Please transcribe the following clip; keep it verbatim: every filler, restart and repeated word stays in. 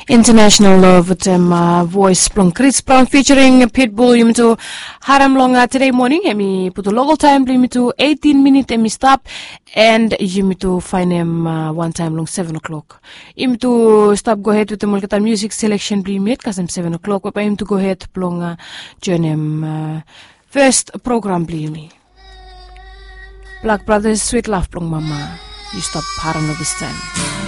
International Love with um, uh, voice from Chris Brown featuring Pitbull. You to Haram Longa today morning. I put a local time limit to eighteen minutes. I stop and you to find him uh, one time long seven o'clock. You to stop go ahead with the Mulkatan music selection. Be minute because I'm seven o'clock. But I'm to go ahead long uh, join him uh, first program. Be me Black Brothers Sweet Love Plong Mama. You stop Haram this time.